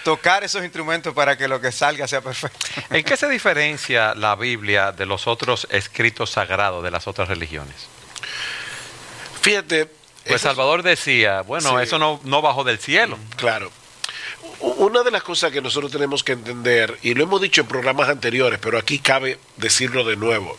tocar esos instrumentos para que lo que salga sea perfecto. ¿En qué se diferencia la Biblia de los otros escritos sagrados de las otras religiones? Fíjate. Pues Salvador decía, bueno, sí, eso no bajó del cielo. Claro. Una de las cosas que nosotros tenemos que entender, y lo hemos dicho en programas anteriores, pero aquí cabe decirlo de nuevo.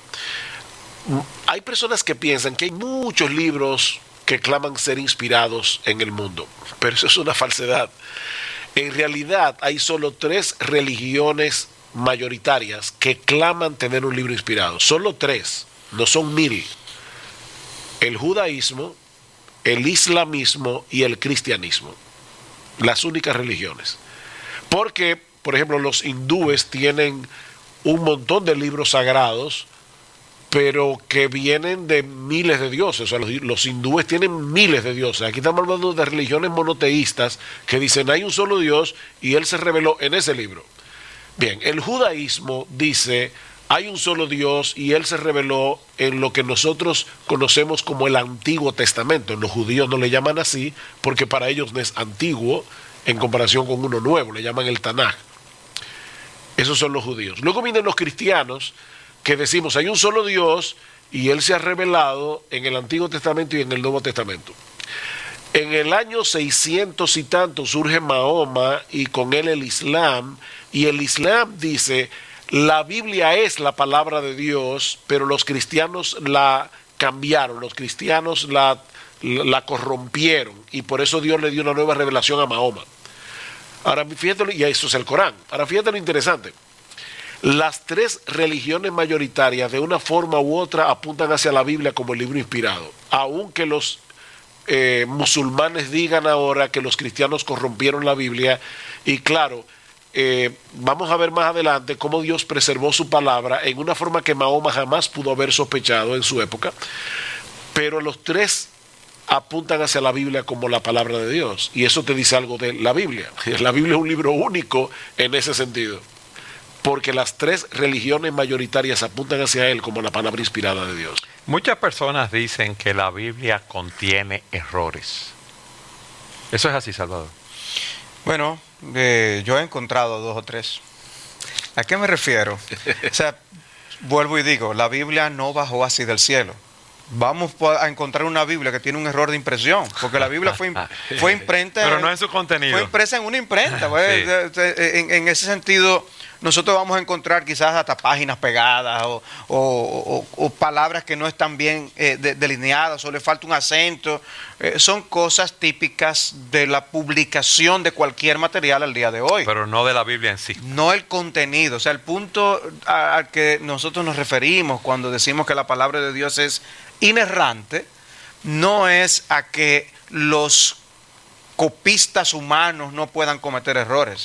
Hay personas que piensan que hay muchos libros que claman ser inspirados en el mundo, pero eso es una falsedad. En realidad hay solo 3 religiones mayoritarias que claman tener un libro inspirado. Solo 3, no son 1000. El judaísmo, el islamismo y el cristianismo. Las únicas religiones. Porque, por ejemplo, los hindúes tienen un montón de libros sagrados, pero que vienen de miles de dioses. O sea, los hindúes tienen miles de dioses. Aquí estamos hablando de religiones monoteístas que dicen hay un solo Dios y Él se reveló en ese libro. Bien, el judaísmo dice hay un solo Dios y Él se reveló en lo que nosotros conocemos como el Antiguo Testamento. Los judíos no le llaman así porque para ellos no es antiguo en comparación con uno nuevo, le llaman el Tanaj. Esos son los judíos. Luego vienen los cristianos que decimos hay un solo Dios y Él se ha revelado en el Antiguo Testamento y en el Nuevo Testamento. En el año 600 y tanto surge Mahoma y con él el Islam, y el Islam dice la Biblia es la palabra de Dios, pero los cristianos la cambiaron, los cristianos la corrompieron y por eso Dios le dio una nueva revelación a Mahoma. Ahora fíjate, y eso es el Corán. Ahora fíjate lo interesante. Las 3 religiones mayoritarias de una forma u otra apuntan hacia la Biblia como el libro inspirado, aunque los musulmanes digan ahora que los cristianos corrompieron la Biblia. Y claro, vamos a ver más adelante cómo Dios preservó su palabra en una forma que Mahoma jamás pudo haber sospechado en su época, pero los 3 apuntan hacia la Biblia como la palabra de Dios, y eso te dice algo de la Biblia. La Biblia es un libro único en ese sentido, porque las 3 religiones mayoritarias apuntan hacia él como la palabra inspirada de Dios. Muchas personas dicen que la Biblia contiene errores. ¿Eso es así, Salvador? Bueno, yo he encontrado 2 o 3. ¿A qué me refiero? O sea, vuelvo y digo, la Biblia no bajó así del cielo. Vamos a encontrar una Biblia que tiene un error de impresión, porque la Biblia fue imprenta. Pero no en su contenido. Fue impresa en una imprenta. Sí. En ese sentido, nosotros vamos a encontrar quizás hasta páginas pegadas o palabras que no están bien delineadas o le falta un acento. Son cosas típicas de la publicación de cualquier material al día de hoy. Pero no de la Biblia en sí. No el contenido. O sea, el punto al que nosotros nos referimos cuando decimos que la palabra de Dios es inerrante, no es a que los copistas humanos no puedan cometer errores.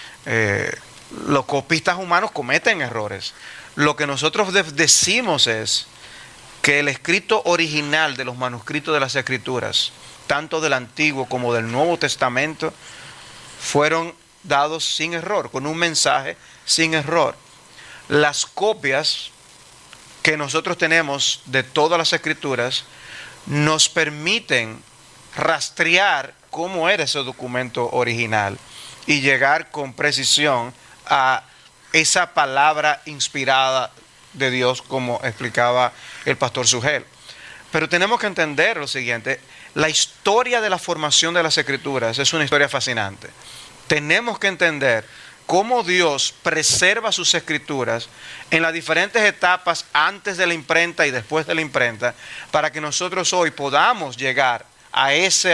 Los copistas humanos cometen errores. Lo que nosotros decimos es que el escrito original de los manuscritos de las Escrituras, tanto del Antiguo como del Nuevo Testamento, fueron dados sin error, con un mensaje sin error. Las copias que nosotros tenemos de todas las Escrituras nos permiten rastrear cómo era ese documento original y llegar con precisión a esa palabra inspirada de Dios, como explicaba el pastor Sugel. Pero tenemos que entender lo siguiente: la historia de la formación de las Escrituras es una historia fascinante. Tenemos que entender cómo Dios preserva sus Escrituras en las diferentes etapas antes de la imprenta y después de la imprenta, para que nosotros hoy podamos llegar a ese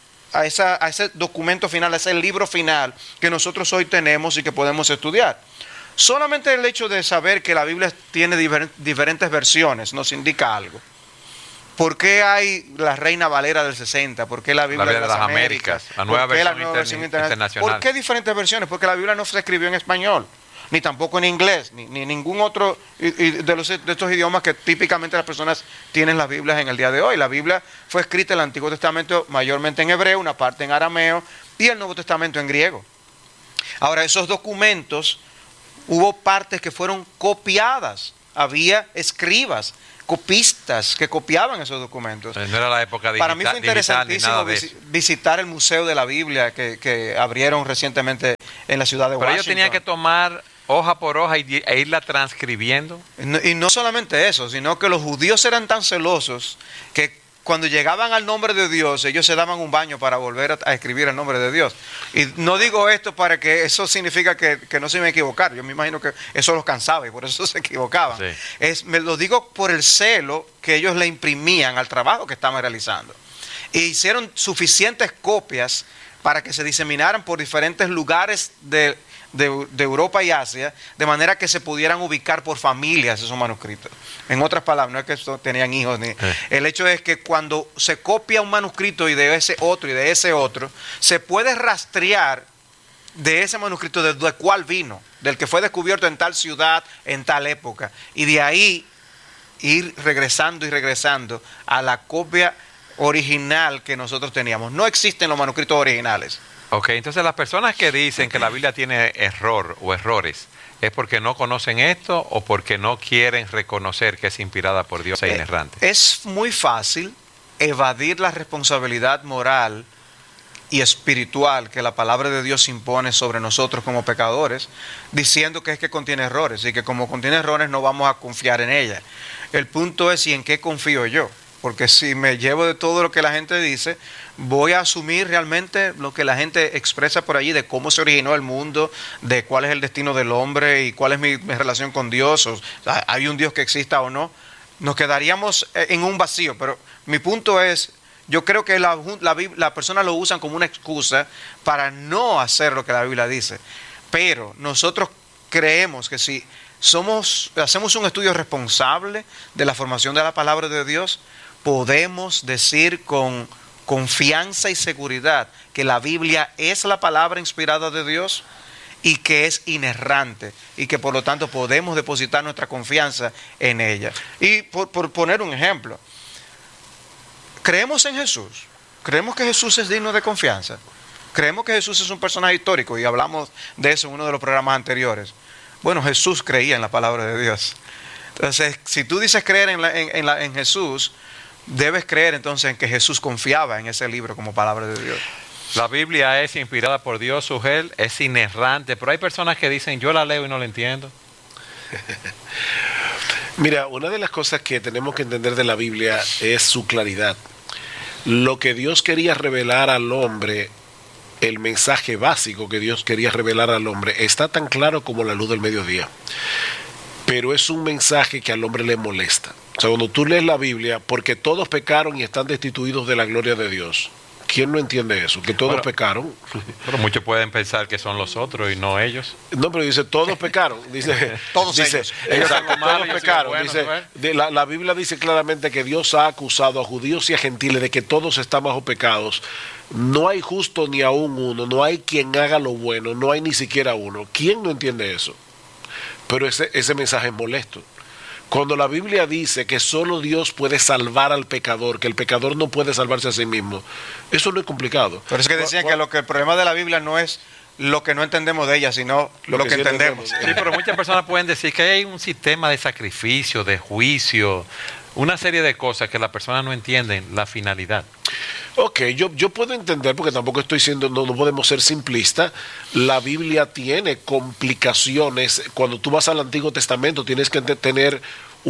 documento final, a ese libro final que nosotros hoy tenemos y que podemos estudiar. Solamente el hecho de saber que la Biblia tiene diferentes versiones nos indica algo. ¿Por qué hay la Reina Valera del 60? ¿Por qué la Biblia de las Américas? La nueva versión internacional. ¿Por qué diferentes versiones? Porque la Biblia no se escribió en español, ni tampoco en inglés, ni ningún otro de estos idiomas que típicamente las personas tienen las Biblias en el día de hoy. La Biblia fue escrita en el Antiguo Testamento mayormente en hebreo, una parte en arameo y el Nuevo Testamento en griego. Ahora, esos documentos, hubo partes que fueron copiadas. Había escribas, copistas que copiaban esos documentos. No era la época digital. Para mí fue interesantísimo visitar el Museo de la Biblia que abrieron recientemente en la ciudad de Pero Washington. ellos tenían que tomar hoja por hoja e irla transcribiendo. Y no solamente eso, sino que los judíos eran tan celosos que cuando llegaban al nombre de Dios, ellos se daban un baño para volver a escribir el nombre de Dios. Y no digo esto para que eso significa que no se iban a equivocar. Yo me imagino que eso los cansaba y por eso se equivocaban. Sí. Me lo digo por el celo que ellos le imprimían al trabajo que estaban realizando. E hicieron suficientes copias para que se diseminaran por diferentes lugares de Europa y Asia, de manera que se pudieran ubicar por familias esos manuscritos. En otras palabras, no es que tenían hijos. El hecho es que cuando se copia un manuscrito y de ese otro y de ese otro, se puede rastrear de ese manuscrito de cuál vino, del que fue descubierto en tal ciudad, en tal época. Y de ahí ir regresando y regresando a la copia original que nosotros teníamos. No existen los manuscritos originales. Ok, entonces las personas que dicen que la Biblia tiene error o errores, ¿es porque no conocen esto o porque no quieren reconocer que es inspirada por Dios e inerrante? Es muy fácil evadir la responsabilidad moral y espiritual que la palabra de Dios impone sobre nosotros como pecadores, diciendo que es que contiene errores y que como contiene errores no vamos a confiar en ella. El punto es, ¿y en qué confío yo? Porque si me llevo de todo lo que la gente dice, voy a asumir realmente lo que la gente expresa por allí de cómo se originó el mundo, de cuál es el destino del hombre y cuál es mi relación con Dios, o sea, hay un Dios que exista o no. Nos quedaríamos en un vacío, pero mi punto es, yo creo que la persona lo usan como una excusa para no hacer lo que la Biblia dice. Pero nosotros creemos que si hacemos un estudio responsable de la formación de la palabra de Dios, podemos decir con confianza y seguridad que la Biblia es la palabra inspirada de Dios y que es inerrante y que por lo tanto podemos depositar nuestra confianza en ella. Y por poner un ejemplo, creemos en Jesús, creemos que Jesús es digno de confianza, creemos que Jesús es un personaje histórico y hablamos de eso en uno de los programas anteriores. Bueno, Jesús creía en la palabra de Dios. Entonces, si tú dices creer en Jesús, debes creer entonces en que Jesús confiaba en ese libro como palabra de Dios. La Biblia es inspirada por Dios, Sugel, es inerrante, pero hay personas que dicen, yo la leo y no la entiendo. Mira, una de las cosas que tenemos que entender de la Biblia es su claridad. Lo que Dios quería revelar al hombre, el mensaje básico que Dios quería revelar al hombre, está tan claro como la luz del mediodía. Pero es un mensaje que al hombre le molesta. O sea, cuando tú lees la Biblia, porque todos pecaron y están destituidos de la gloria de Dios. ¿Quién no entiende eso? Que todos pecaron. Pero muchos pueden pensar que son los otros y no ellos. No, pero dice, todos pecaron. Dice, todos ellos. Exacto, Todos pecaron. Bueno, dice, la Biblia dice claramente que Dios ha acusado a judíos y a gentiles de que todos están bajo pecados. No hay justo ni aún uno, no hay quien haga lo bueno, no hay ni siquiera uno. ¿Quién no entiende eso? Pero ese mensaje es molesto. Cuando la Biblia dice que solo Dios puede salvar al pecador, que el pecador no puede salvarse a sí mismo, eso no es complicado. Pero es que decían que el problema de la Biblia no es lo que no entendemos de ella, sino lo que entendemos. Sí, pero muchas personas pueden decir que hay un sistema de sacrificio, de juicio, una serie de cosas que las personas no entienden la finalidad. Ok, yo puedo entender, porque tampoco estoy siendo, no podemos ser simplistas. La Biblia tiene complicaciones. Cuando tú vas al Antiguo Testamento tienes que tener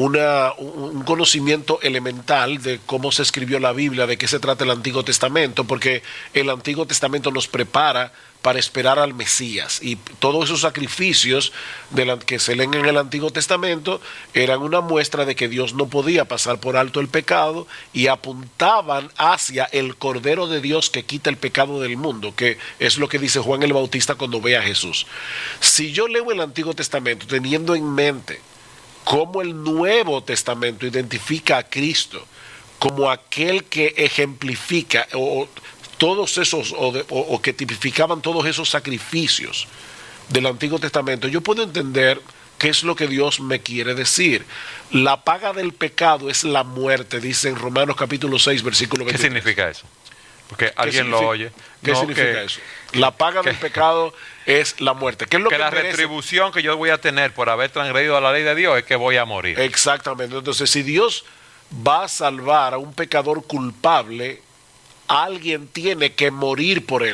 un conocimiento elemental de cómo se escribió la Biblia, de qué se trata el Antiguo Testamento, porque el Antiguo Testamento nos prepara para esperar al Mesías, y todos esos sacrificios que se leen en el Antiguo Testamento eran una muestra de que Dios no podía pasar por alto el pecado y apuntaban hacia el Cordero de Dios que quita el pecado del mundo, que es lo que dice Juan el Bautista cuando ve a Jesús. Si yo leo el Antiguo Testamento teniendo en mente cómo el Nuevo Testamento identifica a Cristo como aquel que ejemplifica todos esos, o que tipificaban todos esos sacrificios del Antiguo Testamento, yo puedo entender qué es lo que Dios me quiere decir. La paga del pecado es la muerte, dice en Romanos capítulo 6, versículo 23. ¿Qué significa eso? Porque alguien lo oye. ¿Qué significa eso? La paga del pecado es la muerte. ¿Qué es lo que la merece? Retribución que yo voy a tener por haber transgredido la ley de Dios es que voy a morir. Exactamente. Entonces, si Dios va a salvar a un pecador culpable, alguien tiene que morir por él.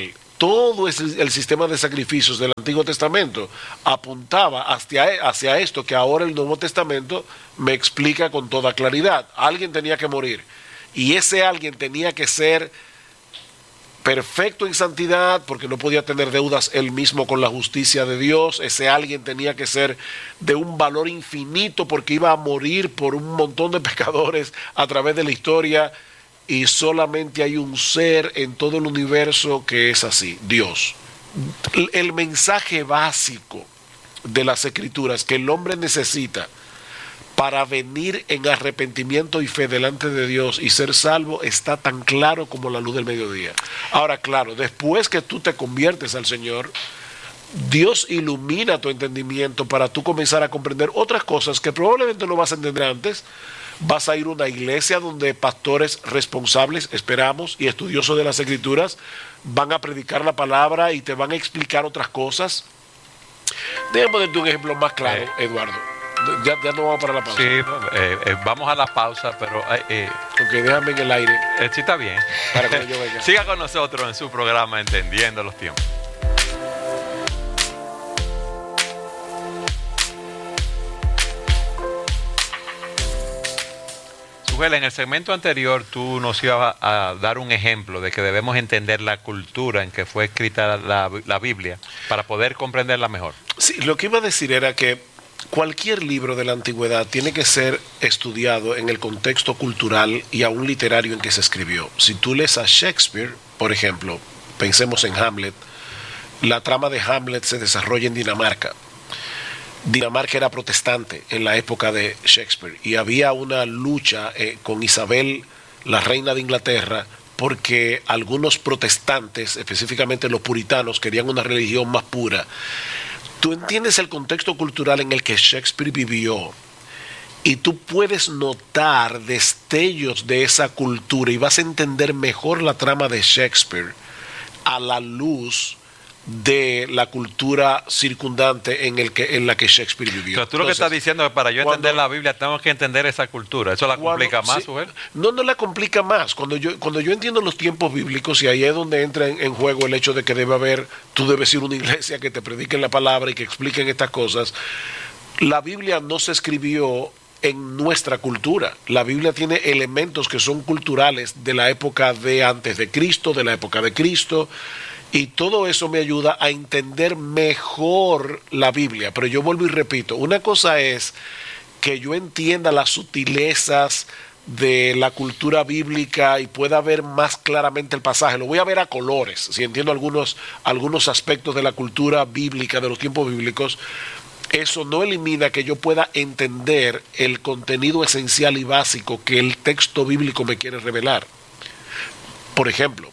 todo el sistema de sacrificios del Antiguo Testamento apuntaba hacia esto que ahora el Nuevo Testamento me explica con toda claridad. Alguien tenía que morir y ese alguien tenía que ser perfecto en santidad porque no podía tener deudas él mismo con la justicia de Dios. Ese alguien tenía que ser de un valor infinito porque iba a morir por un montón de pecadores a través de la historia. Y solamente hay un ser en todo el universo que es así, Dios. El mensaje básico de las Escrituras que el hombre necesita para venir en arrepentimiento y fe delante de Dios y ser salvo está tan claro como la luz del mediodía. Ahora, claro, después que tú te conviertes al Señor, Dios ilumina tu entendimiento para tú comenzar a comprender otras cosas que probablemente no vas a entender antes. Vas a ir a una iglesia donde pastores responsables, esperamos, y estudiosos de las Escrituras van a predicar la palabra y te van a explicar otras cosas. Déjame darte un ejemplo más claro, Eduardo. Ya no vamos para la pausa. Sí, vamos a la pausa, pero... Ok, déjame en el aire. Sí, está bien. Para que yo venga. Siga con nosotros en su programa Entendiendo los Tiempos. Sujel, en el segmento anterior tú nos ibas a dar un ejemplo de que debemos entender la cultura en que fue escrita la Biblia para poder comprenderla mejor. Sí, lo que iba a decir era que cualquier libro de la antigüedad tiene que ser estudiado en el contexto cultural y aún literario en que se escribió. Si tú lees a Shakespeare, por ejemplo, pensemos en Hamlet, la trama de Hamlet se desarrolla en Dinamarca. Dinamarca era protestante en la época de Shakespeare y había una lucha con Isabel, la reina de Inglaterra, porque algunos protestantes, específicamente los puritanos, querían una religión más pura. Tú entiendes el contexto cultural en el que Shakespeare vivió y tú puedes notar destellos de esa cultura y vas a entender mejor la trama de Shakespeare a la luz de la cultura circundante en la que Shakespeare vivió. Pero tú lo que estás diciendo es que para yo entender la Biblia tengo que entender esa cultura. ¿Eso la complica más, Sujel? No la complica más. Cuando yo entiendo los tiempos bíblicos, y ahí es donde entra en juego el hecho de que tú debes ir a una iglesia que te prediquen la palabra y que expliquen estas cosas. La Biblia no se escribió en nuestra cultura. La Biblia tiene elementos que son culturales de la época de antes de Cristo, de la época de Cristo. Y todo eso me ayuda a entender mejor la Biblia. Pero yo vuelvo y repito, una cosa es que yo entienda las sutilezas de la cultura bíblica y pueda ver más claramente el pasaje. Lo voy a ver a colores, si entiendo algunos aspectos de la cultura bíblica, de los tiempos bíblicos. Eso no elimina que yo pueda entender el contenido esencial y básico que el texto bíblico me quiere revelar. Por ejemplo,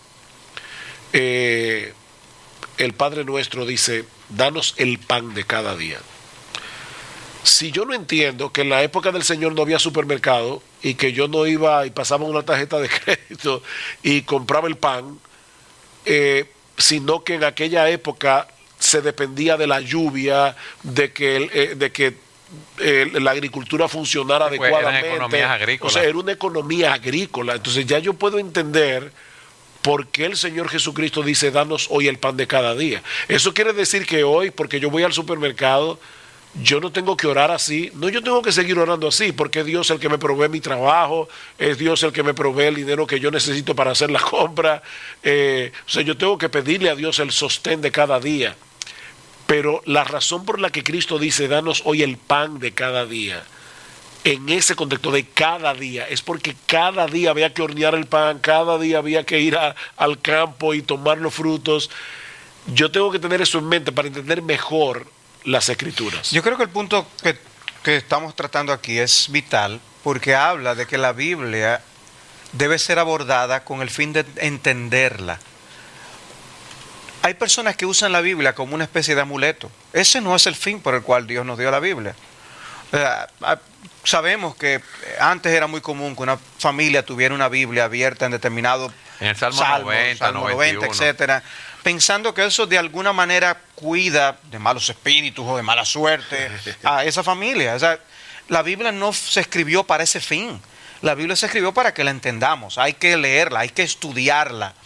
el Padre Nuestro dice, danos el pan de cada día. Si yo no entiendo que en la época del Señor no había supermercado y que yo no iba y pasaba una tarjeta de crédito y compraba el pan, sino que en aquella época se dependía de la lluvia, de que la agricultura funcionara adecuadamente. Eran economías agrícolas. O sea, era una economía agrícola. Entonces ya yo puedo entender por qué el Señor Jesucristo dice, danos hoy el pan de cada día. Eso quiere decir que hoy, porque yo voy al supermercado, yo no tengo que orar así. No, yo tengo que seguir orando así, porque es Dios el que me provee mi trabajo, es Dios el que me provee el dinero que yo necesito para hacer la compra. O sea, yo tengo que pedirle a Dios el sostén de cada día. Pero la razón por la que Cristo dice, danos hoy el pan de cada día, en ese contexto de cada día, es porque cada día había que hornear el pan, cada día había que ir al campo y tomar los frutos. Yo tengo que tener eso en mente para entender mejor las Escrituras. Yo creo que el punto que estamos tratando aquí es vital, porque habla de que la Biblia debe ser abordada con el fin de entenderla. Hay personas que usan la Biblia como una especie de amuleto. Ese no es el fin por el cual Dios nos dio la Biblia. Sabemos que antes era muy común que una familia tuviera una Biblia abierta en determinado en el Salmo 90, etcétera, pensando que eso de alguna manera cuida de malos espíritus o de mala suerte a esa familia. O sea, la Biblia no se escribió para ese fin. La Biblia se escribió para que la entendamos. Hay que leerla, hay que estudiarla.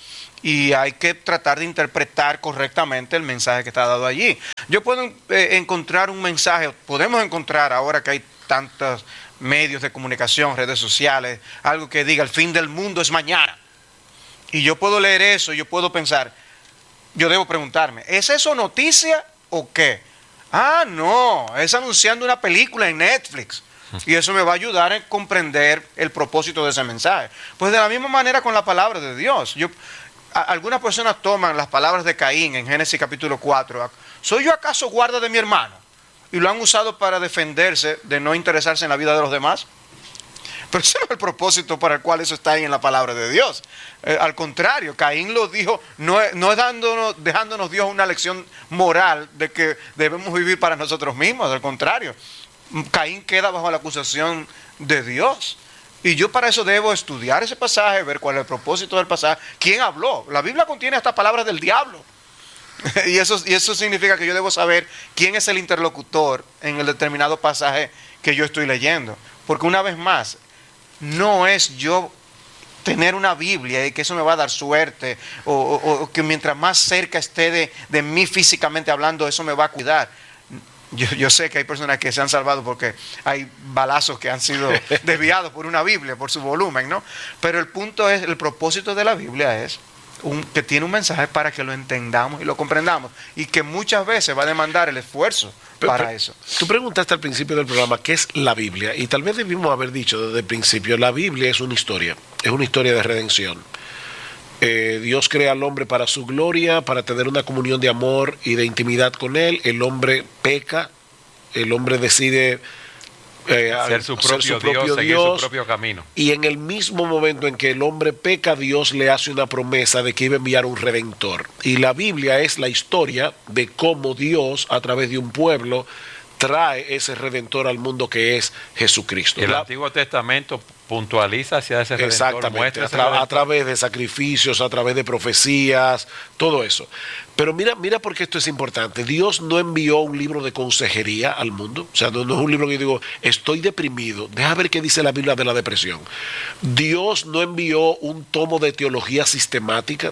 y hay que tratar de interpretar correctamente el mensaje que está dado allí. Yo puedo encontrar un mensaje, podemos encontrar ahora que hay tantos medios de comunicación, redes sociales, algo que diga el fin del mundo es mañana. Y yo puedo leer eso, yo puedo pensar, yo debo preguntarme, ¿es eso noticia o qué? Ah, no, es anunciando una película en Netflix. Y eso me va a ayudar a comprender el propósito de ese mensaje. Pues de la misma manera con la palabra de Dios. Algunas personas toman las palabras de Caín en Génesis capítulo 4. ¿Soy yo acaso guarda de mi hermano? Y lo han usado para defenderse de no interesarse en la vida de los demás. Pero ese no es el propósito para el cual eso está ahí en la palabra de Dios. Al contrario, Caín lo dijo, no es dejándonos Dios una lección moral de que debemos vivir para nosotros mismos. Al contrario, Caín queda bajo la acusación de Dios. Y yo para eso debo estudiar ese pasaje, ver cuál es el propósito del pasaje. ¿Quién habló? La Biblia contiene hasta palabras del diablo. Y eso significa que yo debo saber quién es el interlocutor en el determinado pasaje que yo estoy leyendo. Porque una vez más, no es yo tener una Biblia y que eso me va a dar suerte o que mientras más cerca esté de mí físicamente hablando, eso me va a cuidar. Yo sé que hay personas que se han salvado porque hay balazos que han sido desviados por una Biblia, por su volumen, ¿no? Pero el punto es, el propósito de la Biblia es que tiene un mensaje para que lo entendamos y lo comprendamos y que muchas veces va a demandar el esfuerzo para eso. Tú preguntaste al principio del programa qué es la Biblia y tal vez debimos haber dicho desde el principio, la Biblia es una historia de redención. Dios crea al hombre para su gloria, para tener una comunión de amor y de intimidad con él. El hombre peca, el hombre decide ser su propio Dios, seguir su propio camino. Y en el mismo momento en que el hombre peca, Dios le hace una promesa de que iba a enviar un redentor. Y la Biblia es la historia de cómo Dios, a través de un pueblo, trae ese redentor al mundo que es Jesucristo. Y el Antiguo Testamento puntualiza hacia ese redentor. Exactamente, a través de sacrificios, a través de profecías, todo eso. Pero mira por qué esto es importante. Dios no envió un libro de consejería al mundo. O sea, no es un libro que yo digo, estoy deprimido, deja ver qué dice la Biblia de la depresión. Dios no envió un tomo de teología sistemática.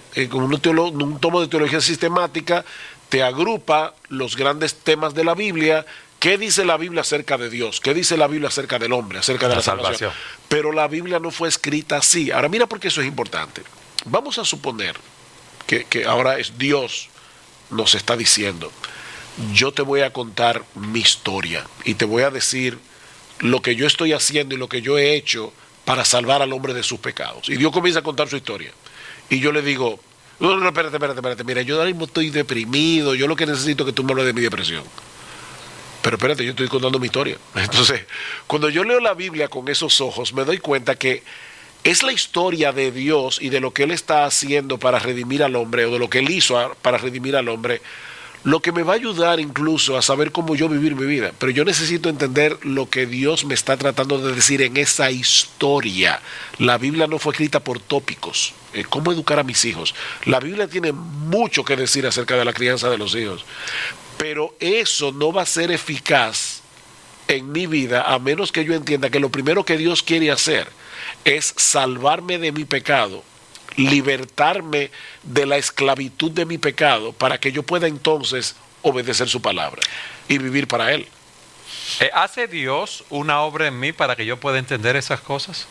Un tomo de teología sistemática te agrupa los grandes temas de la Biblia. ¿Qué dice la Biblia acerca de Dios? ¿Qué dice la Biblia acerca del hombre, acerca de la salvación? Pero la Biblia no fue escrita así. Ahora mira por qué eso es importante. Vamos a suponer que ahora es Dios nos está diciendo, yo te voy a contar mi historia y te voy a decir lo que yo estoy haciendo y lo que yo he hecho para salvar al hombre de sus pecados. Y Dios comienza a contar su historia. Y yo le digo, no, espérate, mira, yo ahora mismo estoy deprimido, yo lo que necesito es que tú me hables de mi depresión. Pero espérate, yo estoy contando mi historia. Entonces, cuando yo leo la Biblia con esos ojos, me doy cuenta que es la historia de Dios y de lo que Él está haciendo para redimir al hombre, o de lo que Él hizo para redimir al hombre, lo que me va a ayudar incluso a saber cómo yo vivir mi vida. Pero yo necesito entender lo que Dios me está tratando de decir en esa historia. La Biblia no fue escrita por tópicos. ¿Cómo educar a mis hijos? La Biblia tiene mucho que decir acerca de la crianza de los hijos. Pero eso no va a ser eficaz en mi vida a menos que yo entienda que lo primero que Dios quiere hacer es salvarme de mi pecado, libertarme de la esclavitud de mi pecado para que yo pueda entonces obedecer su palabra y vivir para Él. ¿Hace Dios una obra en mí para que yo pueda entender esas cosas?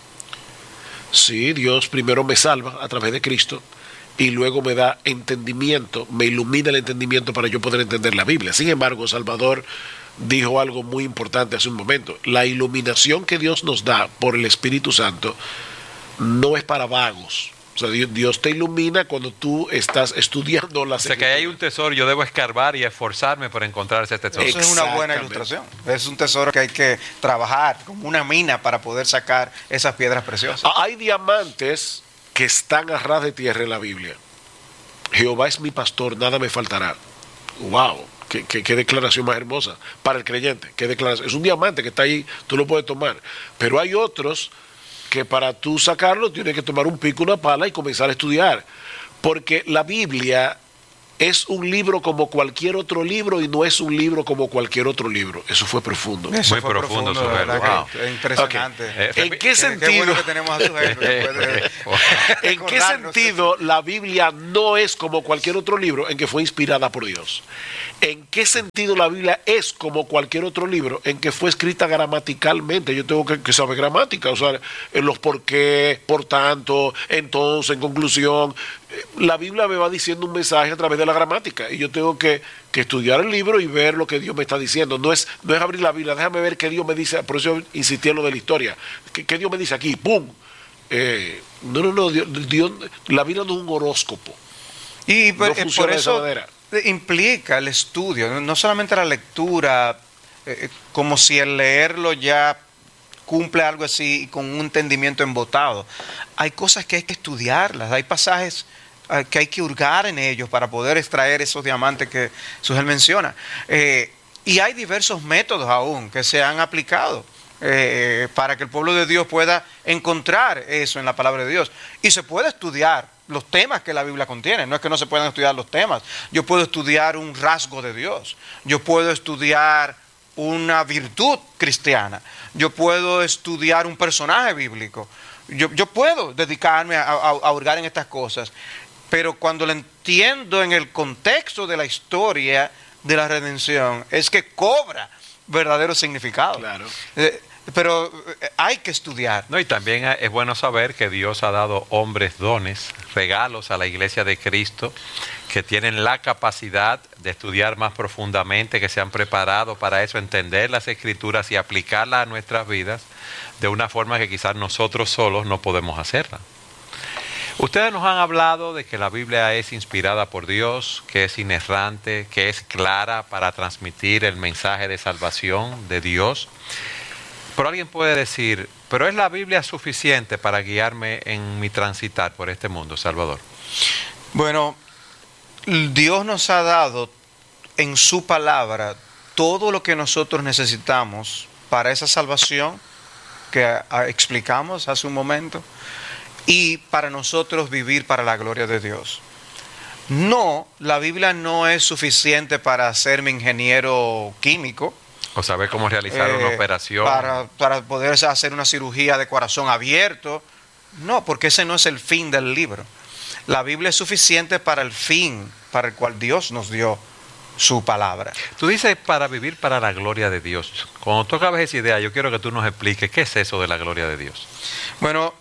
Sí, Dios primero me salva a través de Cristo y luego me da entendimiento, me ilumina el entendimiento para yo poder entender la Biblia. Sin embargo, Salvador dijo algo muy importante hace un momento. La iluminación que Dios nos da por el Espíritu Santo no es para vagos. O sea, Dios te ilumina cuando tú estás estudiando las... O sea, que hay un tesoro, yo debo escarbar y esforzarme por encontrar ese tesoro. Eso es una buena ilustración. Es un tesoro que hay que trabajar como una mina para poder sacar esas piedras preciosas. Hay diamantes que están a ras de tierra en la Biblia. Jehová es mi pastor, nada me faltará. ¡Wow! Qué declaración más hermosa para el creyente. Qué declaración. Es un diamante que está ahí, tú lo puedes tomar. Pero hay otros que para tú sacarlo tienes que tomar un pico, una pala y comenzar a estudiar. Porque la Biblia es un libro como cualquier otro libro y no es un libro como cualquier otro libro. Eso fue profundo. Eso Muy fue profundo, de Sujel. verdad Wow. que es impresionante. ¿En qué Qué sentido? bueno que tenemos a Sujel, que puede ¿En qué recordarnos sentido la Biblia no es como cualquier otro libro en que fue inspirada por Dios? ¿En qué sentido la Biblia es como cualquier otro libro en que fue escrita gramaticalmente? Yo tengo que saber gramática, o sea, en los por qué, por tanto, entonces, en conclusión. La Biblia me va diciendo un mensaje a través de la gramática y yo tengo que estudiar el libro y ver lo que Dios me está diciendo. No es abrir la Biblia, déjame ver qué Dios me dice. Por eso insistí en lo de la historia. ¿Qué Dios me dice aquí? ¡Pum! No, Dios, la Biblia no es un horóscopo. Y No por funciona de esa eso manera. implica el estudio, no solamente la lectura, como si el leerlo ya cumple algo así con un entendimiento embotado. Hay cosas que hay que estudiarlas, hay pasajes que hay que hurgar en ellos para poder extraer esos diamantes que Sujel menciona. Y hay diversos métodos aún que se han aplicado para que el pueblo de Dios pueda encontrar eso en la palabra de Dios. Y se puede estudiar los temas que la Biblia contiene. No es que no se puedan estudiar los temas. Yo puedo estudiar un rasgo de Dios. Yo puedo estudiar una virtud cristiana. Yo puedo estudiar un personaje bíblico. Yo puedo dedicarme a hurgar en estas cosas. Pero cuando lo entiendo en el contexto de la historia de la redención, es que cobra verdadero significado. Claro. Pero hay que estudiar. No, y también es bueno saber que Dios ha dado hombres dones, regalos a la iglesia de Cristo, que tienen la capacidad de estudiar más profundamente, que se han preparado para eso, entender las escrituras y aplicarlas a nuestras vidas de una forma que quizás nosotros solos no podemos hacerla. Ustedes nos han hablado de que la Biblia es inspirada por Dios, que es inerrante, que es clara para transmitir el mensaje de salvación de Dios. Pero alguien puede decir, ¿pero es la Biblia suficiente para guiarme en mi transitar por este mundo, Salvador? Bueno, Dios nos ha dado en su palabra todo lo que nosotros necesitamos para esa salvación que explicamos hace un momento y para nosotros vivir para la gloria de Dios. No, la Biblia no es suficiente para hacerme ingeniero químico. O saber cómo realizar una operación. Para poder hacer una cirugía de corazón abierto. No, porque ese no es el fin del libro. La Biblia es suficiente para el fin para el cual Dios nos dio su palabra. Tú dices para vivir para la gloria de Dios. Cuando tú acabes esa idea, yo quiero que tú nos expliques qué es eso de la gloria de Dios. Bueno,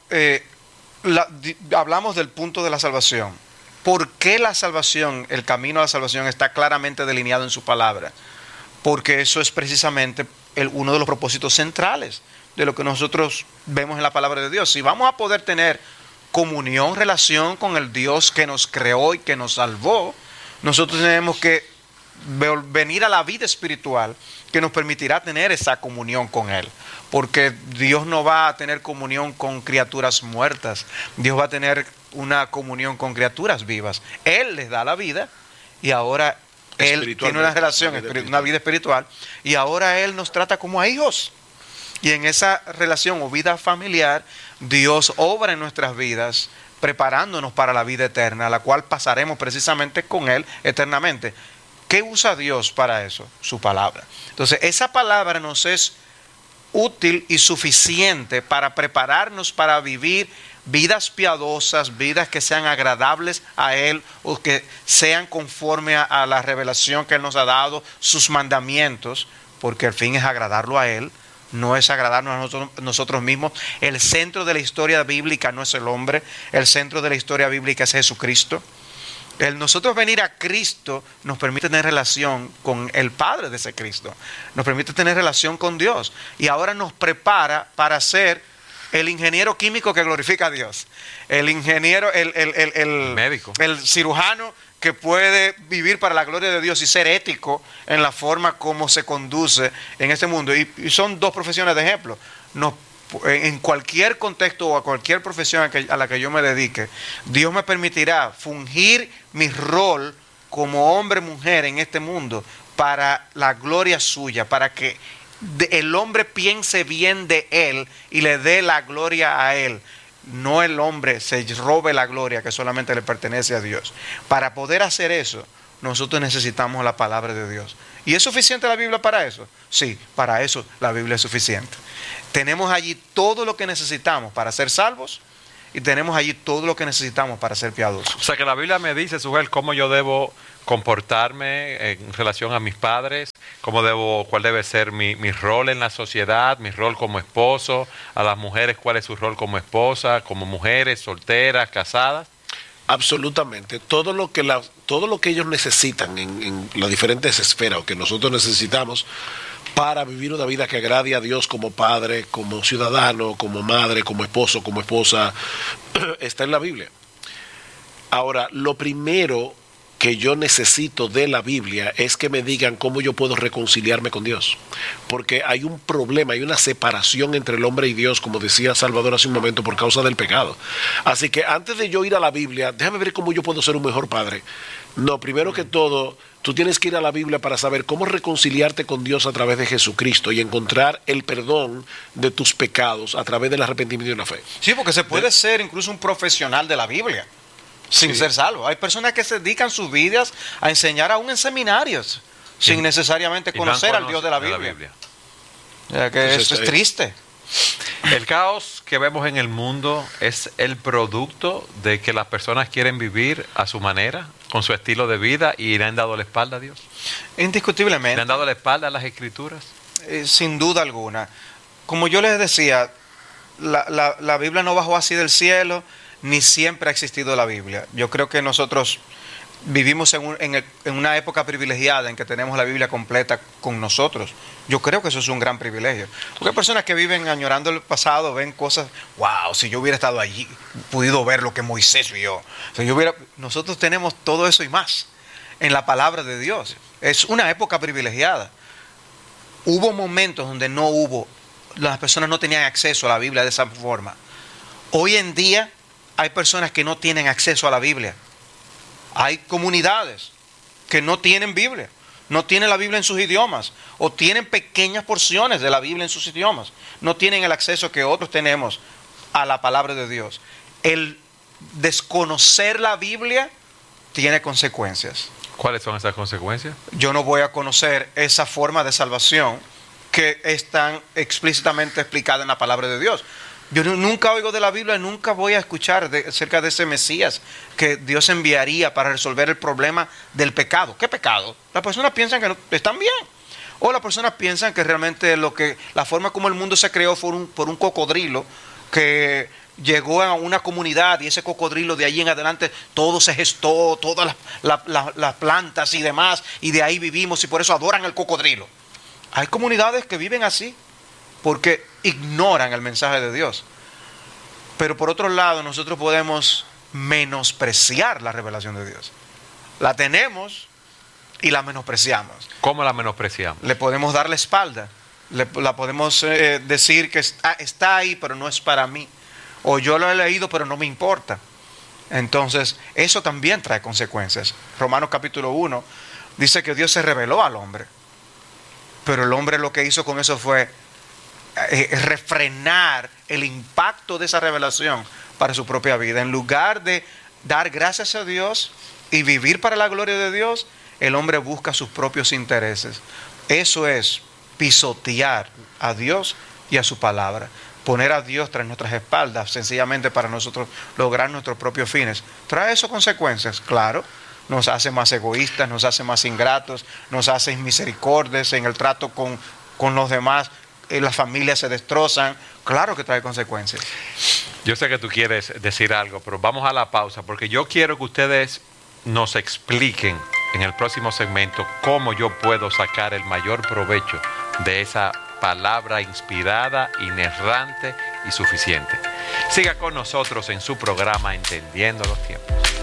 hablamos del punto de la salvación. ¿Por qué la salvación, el camino a la salvación está claramente delineado en su palabra? Porque eso es precisamente uno de los propósitos centrales de lo que nosotros vemos en la palabra de Dios. Si vamos a poder tener comunión, relación con el Dios que nos creó y que nos salvó, nosotros tenemos que venir a la vida espiritual que nos permitirá tener esa comunión con Él. Porque Dios no va a tener comunión con criaturas muertas. Dios va a tener una comunión con criaturas vivas. Él les da la vida y ahora Él tiene una relación, una vida espiritual, y ahora Él nos trata como a hijos. Y en esa relación o vida familiar, Dios obra en nuestras vidas, preparándonos para la vida eterna, la cual pasaremos precisamente con Él eternamente. ¿Qué usa Dios para eso? Su palabra. Entonces, esa palabra nos es útil y suficiente para prepararnos para vivir vidas piadosas, vidas que sean agradables a Él o que sean conforme a la revelación que Él nos ha dado, sus mandamientos, porque el fin es agradarlo a Él, no es agradarnos a nosotros mismos. El centro de la historia bíblica no es el hombre, el centro de la historia bíblica es Jesucristo. El nosotros venir a Cristo nos permite tener relación con el Padre de ese Cristo, nos permite tener relación con Dios y ahora nos prepara para ser el ingeniero químico que glorifica a Dios, el ingeniero, el médico, el cirujano que puede vivir para la gloria de Dios y ser ético en la forma como se conduce en este mundo. Y son dos profesiones de ejemplo. En cualquier contexto o a cualquier profesión a la que yo me dedique, Dios me permitirá fungir mi rol como hombre, mujer en este mundo para la gloria suya, para que el hombre piense bien de Él y le dé la gloria a Él. No el hombre se robe la gloria que solamente le pertenece a Dios. Para poder hacer eso, nosotros necesitamos la palabra de Dios. ¿Y es suficiente la Biblia para eso? Sí, para eso la Biblia es suficiente. Tenemos allí todo lo que necesitamos para ser salvos y tenemos allí todo lo que necesitamos para ser piadosos. O sea que la Biblia me dice, Sujel, cómo yo debo comportarme en relación a mis padres, cuál debe ser mi rol en la sociedad, mi rol como esposo, a las mujeres cuál es su rol como esposa, como mujeres solteras, casadas. Absolutamente. Todo lo que ellos necesitan en las diferentes esferas, o que nosotros necesitamos para vivir una vida que agrade a Dios como padre, como ciudadano, como madre, como esposo, como esposa, está en la Biblia. Ahora, lo primero que yo necesito de la Biblia es que me digan cómo yo puedo reconciliarme con Dios. Porque hay un problema, hay una separación entre el hombre y Dios, como decía Salvador hace un momento, por causa del pecado. Así que antes de yo ir a la Biblia, déjame ver cómo yo puedo ser un mejor padre. No, primero que todo, tú tienes que ir a la Biblia para saber cómo reconciliarte con Dios a través de Jesucristo y encontrar el perdón de tus pecados a través del arrepentimiento y la fe. Sí, porque se puede ser incluso un profesional de la Biblia sin ser salvo. Hay personas que se dedican sus vidas a enseñar aún en seminarios sin necesariamente conocer al Dios de la Biblia. O sea, que Entonces, es triste. El caos que vemos en el mundo es el producto de que las personas quieren vivir a su manera, con su estilo de vida, y le han dado la espalda a Dios. Indiscutiblemente. Le han dado la espalda a las Escrituras. Sin duda alguna. Como yo les decía, la Biblia no bajó así del cielo, ni siempre ha existido la Biblia. Yo creo que nosotros vivimos en una época privilegiada en que tenemos la Biblia completa con nosotros. Yo creo que eso es un gran privilegio. Porque hay personas que viven añorando el pasado, ven cosas, wow, si yo hubiera estado allí, podido ver lo que Moisés vio. Nosotros tenemos todo eso y más en la palabra de Dios. Es una época privilegiada. Hubo momentos donde las personas no tenían acceso a la Biblia de esa forma. Hoy en día hay personas que no tienen acceso a la Biblia. Hay comunidades que no tienen Biblia, no tienen la Biblia en sus idiomas, o tienen pequeñas porciones de la Biblia en sus idiomas. No tienen el acceso que otros tenemos a la palabra de Dios. El desconocer la Biblia tiene consecuencias. ¿Cuáles son esas consecuencias? Yo no voy a conocer esa forma de salvación que es tan explícitamente explicada en la palabra de Dios. Yo nunca oigo de la Biblia, nunca voy a escuchar acerca de ese Mesías que Dios enviaría para resolver el problema del pecado. ¿Qué pecado? Las personas piensan que no, están bien. O las personas piensan que realmente la forma como el mundo se creó fue por un cocodrilo que llegó a una comunidad, y ese cocodrilo de allí en adelante todo se gestó, todas las plantas y demás, y de ahí vivimos, y por eso adoran al cocodrilo. Hay comunidades que viven así porque ignoran el mensaje de Dios. Pero por otro lado, nosotros podemos menospreciar la revelación de Dios. La tenemos y la menospreciamos. ¿Cómo la menospreciamos? Le podemos dar la espalda. La podemos decir que está ahí, pero no es para mí. O yo lo he leído, pero no me importa. Entonces, eso también trae consecuencias. Romanos capítulo 1 dice que Dios se reveló al hombre. Pero el hombre lo que hizo con eso fue refrenar el impacto de esa revelación para su propia vida. En lugar de dar gracias a Dios y vivir para la gloria de Dios, el hombre busca sus propios intereses. Eso es pisotear a Dios y a su palabra. Poner a Dios tras nuestras espaldas, sencillamente para nosotros lograr nuestros propios fines. ¿Trae eso consecuencias? Claro. Nos hace más egoístas, nos hace más ingratos, nos hace misericordias en el trato con los demás. Las familias se destrozan. Claro que trae consecuencias. Yo sé que tú quieres decir algo, pero vamos a la pausa, porque yo quiero que ustedes nos expliquen en el próximo segmento cómo yo puedo sacar el mayor provecho de esa palabra inspirada, inerrante y suficiente. Siga con nosotros en su programa Entendiendo los Tiempos.